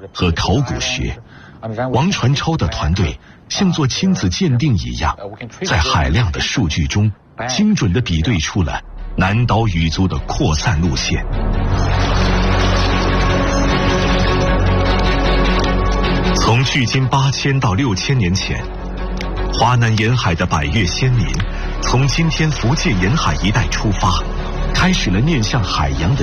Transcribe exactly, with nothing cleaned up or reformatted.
和考古学。王传超的团队像做亲子鉴定一样，在海量的数据中精准地比对出了南岛语族的扩散路线。从距今八千到六千年前，华南沿海的百越先民从今天福建沿海一带出发，开始了面向海洋的